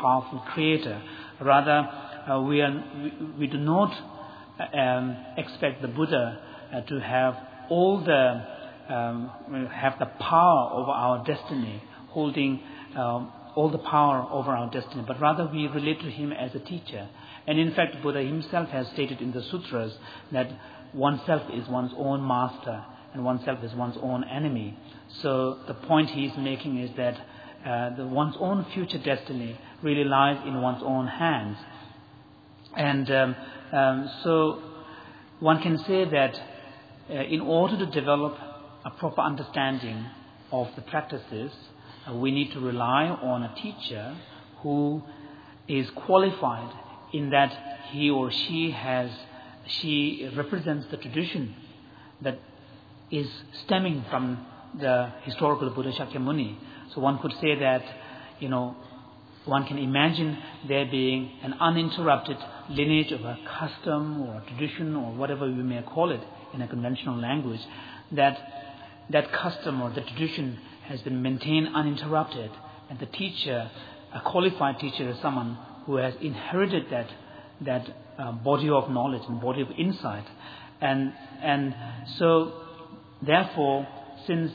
powerful creator. Rather, we do not expect the Buddha to have have the power over our destiny, holding all the power over our destiny, but rather we relate to him as a teacher. And in fact, Buddha himself has stated in the sutras that oneself is one's own master and oneself is one's own enemy. So the point he is making is that one's own future destiny really lies in one's own hands. And so one can say that in order to develop a proper understanding of the practices, we need to rely on a teacher who is qualified in that he or she represents the tradition that is stemming from the historical Buddha Shakyamuni. So one could say that, one can imagine there being an uninterrupted lineage of a custom or a tradition or whatever we may call it in a conventional language, that custom or the tradition has been maintained uninterrupted, and the teacher, a qualified teacher, is someone who has inherited that body of knowledge and body of insight. And so therefore, since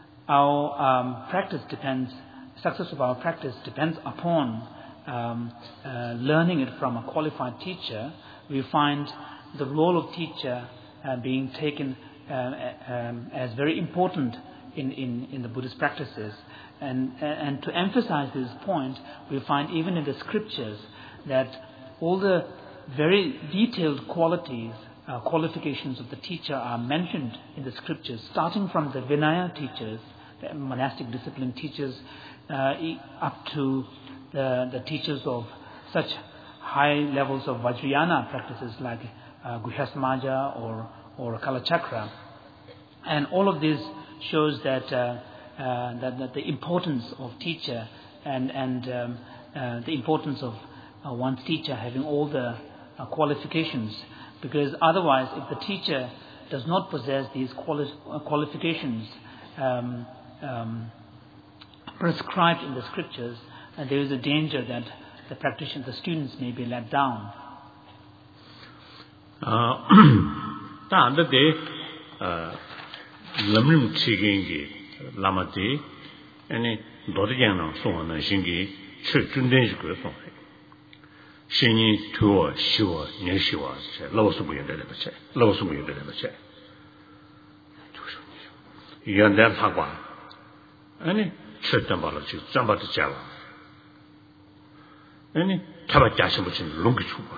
our success of our practice depends upon learning it from a qualified teacher, we find the role of teacher being taken as very important in the Buddhist practices. And to emphasize this point, we find even in the scriptures that all the very detailed qualifications of the teacher are mentioned in the scriptures, starting from the Vinaya teachers, the monastic discipline teachers, up to the teachers of such high levels of Vajrayana practices like Guhyasamaja or Kalachakra. And all of this shows that the importance of teacher and the importance of one's teacher having all the qualifications, because otherwise, if the teacher does not possess these qualifications prescribed in the scriptures, there is a danger that the practitioners, the students, may be let down. Lamrim Chigingi Lamati any Dodiana Sona Shingi Chundenshu Shini Tua Shua Yeshua Lawsubu Delebache Lawsubu Delebache Yandel Hagwa any Chetamalachi Zambata Java any Tabajashamuchin Lungichuba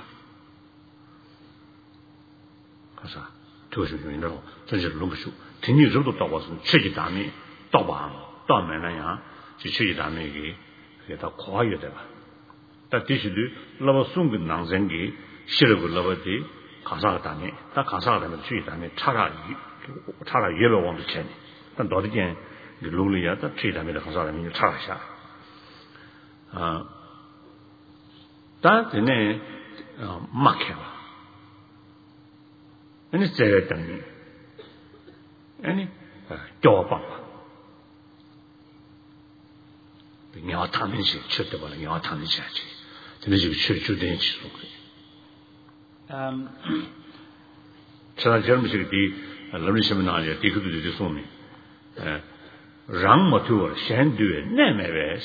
Kasa Tushu Lungishu. Can you do the was Chigi Dami, Doban, Domanaya, Chigi Dami, get a quiet. That this do Lavasung Nanzengi, Shirabu Lavati, Kazatani, that Kazatan, Chitani, Tara yellow on the chain. And dot again, the Lulia, the Chitami, the Kazatan, Tarasha. That the name Makela. And it's there than me. Any job up. The Yatanishi, Chutable, Yatanishi. The music church of the So, Germany, the lovely seminar, take to the Sumi. Rang Matur, Shandu, Nemeres,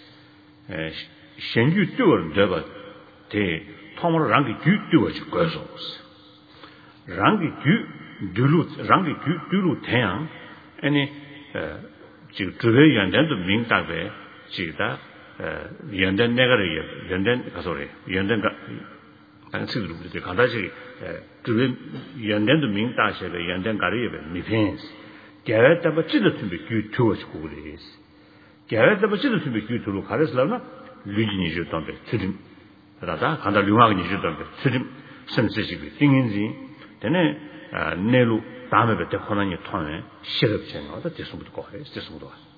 Shandu Tour, Deva, the Tom Rangi do as girls. Rangi Rangi Dulu Tang, any Juve and then the Ming Tabe, Chita, Yandan Negative, Yandan, sorry, Yandan, and the Kandashi, Yandan the Ming Tasha, Yandan Garib, Mifens. Garrett the Bachilla to be due to a school is. Garrett the Bachilla to be due to look at his lava, Luigi Jutombe, to him. Rada, Kanda Lumagi Jutombe, to him, some specific thing in the Nelu Dame de Konani Tone, Shirp Channel, that is what go is this would.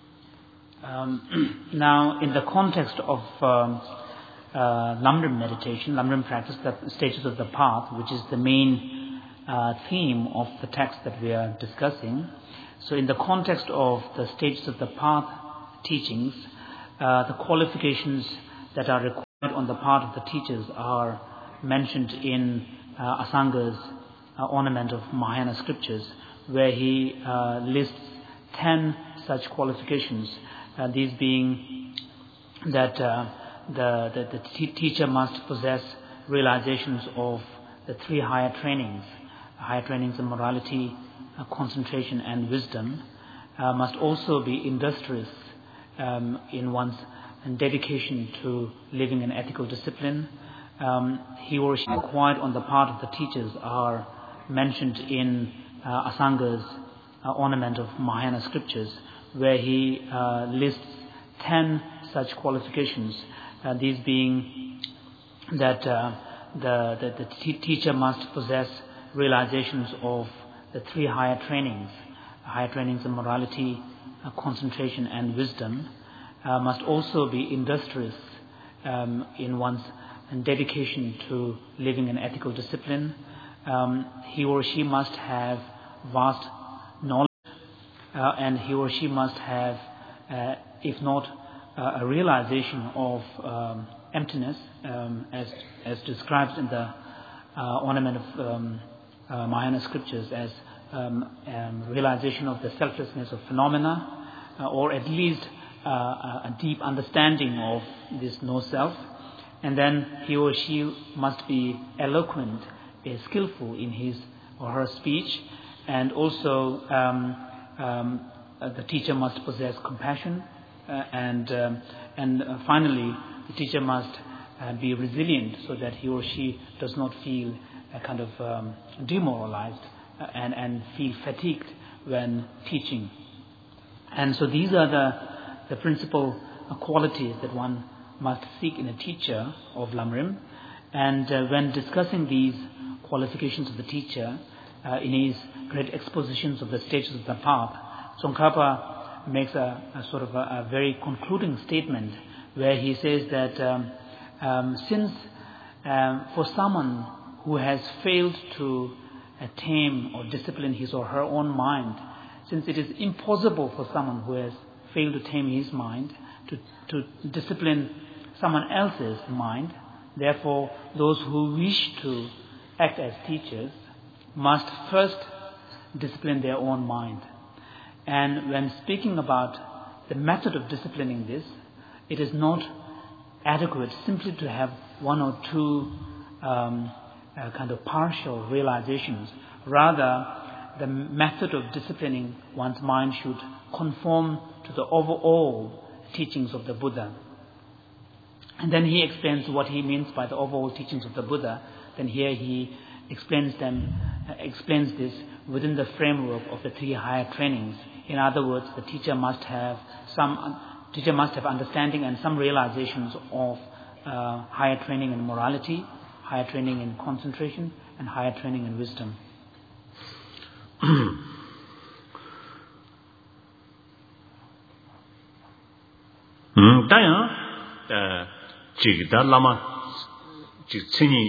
Now, in the context of Lamrim meditation, Lamrim practice, the stages of the path, which is the main theme of the text that we are discussing. So, in the context of the stages of the path teachings, the qualifications that are required on the part of the teachers are mentioned in Asanga's ornament of Mahayana scriptures, where he lists 10 such qualifications, these being that the teacher must possess realizations of the three higher trainings in morality, concentration and wisdom, must also be industrious in one's dedication to living an ethical discipline. He or she required on the part of the teachers are mentioned in Asanga's ornament of Mahayana scriptures, where he lists 10 such qualifications, these being that the teacher must possess realizations of the three higher trainings in morality, concentration and wisdom, must also be industrious in one's dedication to living an ethical discipline. He or she must have vast knowledge, and he or she must have, if not a realization of emptiness, as described in the ornament of Mahayana scriptures as realization of the selflessness of phenomena, or at least a deep understanding of this no-self. And then he or she must be eloquent, skillful in his or her speech, and also the teacher must possess compassion, and finally the teacher must be resilient, so that he or she does not feel kind of demoralized and feel fatigued when teaching. And so these are the principal qualities that one must seek in a teacher of Lamrim. And when discussing these qualifications of the teacher in his great expositions of the stages of the path, Tsongkhapa makes a sort of a very concluding statement, where he says that since for someone who has failed to tame or discipline his or her own mind, since it is impossible for someone who has failed to tame his mind to discipline someone else's mind, therefore those who wish to act as teachers must first discipline their own mind. And when speaking about the method of disciplining this, it is not adequate simply to have one or two kind of partial realizations. Rather, the method of disciplining one's mind should conform to the overall teachings of the Buddha. And then he explains what he means by the overall teachings of the Buddha. Then here he explains this within the framework of the three higher trainings. In other words, the teacher must have understanding and some realizations of higher training in morality, higher training in concentration, and higher training in wisdom. 지기다 라마 지 천이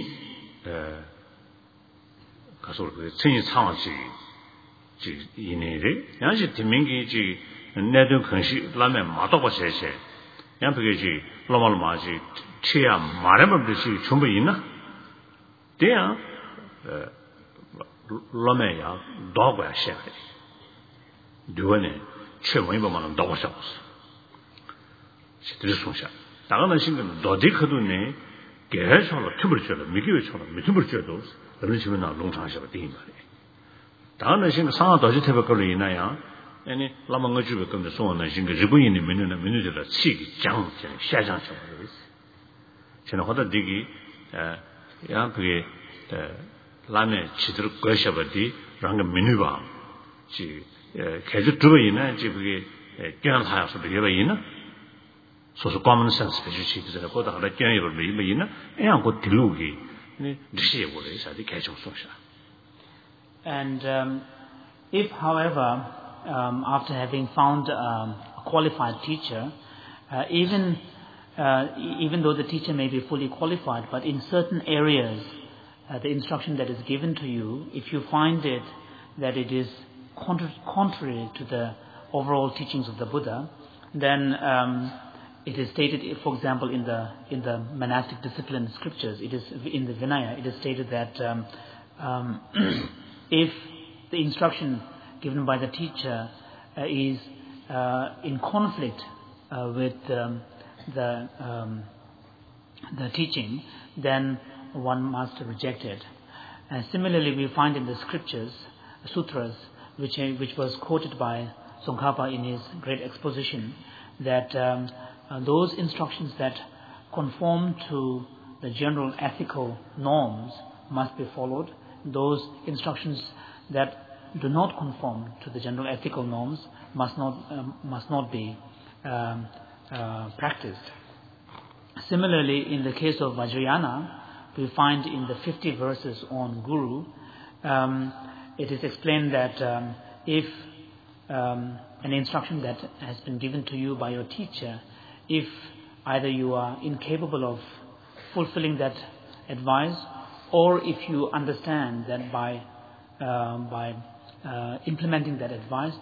가서 그 천이 상황시 지 이내래 양시 대민기 지 내든 근시 라면 마도고 세세 양벽에 지 로말마지 치야 말해버듯이 전부 있나 대야 라면야 도고야 셔 두원에 최원이보면 도고셔 들으송샤 나가는 신경 너디커도네 개해서로 투불쳐도 미기외처로 미투불쳐도 그런 식으로 나 농장하셔도 되는 말이에요. 나가는 신경 상하 더지 태백걸로 인하여 아니 라망가 주베 근데 소원은 신경 일본인의 민주들의 치기 장 샤장처럼 그랬어. 저는 하다 되기 야 그게 라네 지들 거셔버디 랑가 민주바 지 계속 들어이나 지 그게 깨한 하야서 되어이나 소소 common sense 배주치기들 보다 하나 깨어를 메이나 애양 곧 들루기 리시에 보래 사디 계속 소샤. And if, however, after having found a qualified teacher, even though the teacher may be fully qualified, but in certain areas, the instruction that is given to you, if you find it that it is contrary to the overall teachings of the Buddha, then it is stated, for example, in the monastic discipline scriptures, it is in the Vinaya, it is stated that if the instruction given by the teacher is in conflict with the teaching, then one must reject it. And similarly, we find in the scriptures, sutras, which was quoted by Tsongkhapa in his great exposition, that those instructions that conform to the general ethical norms must be followed. Those instructions that do not conform to the general ethical norms must not be practiced. Similarly, in the case of Vajrayana, we find in the 50 verses on Guru, it is explained that if an instruction that has been given to you by your teacher, if either you are incapable of fulfilling that advice, or if you understand that by implementing that advice,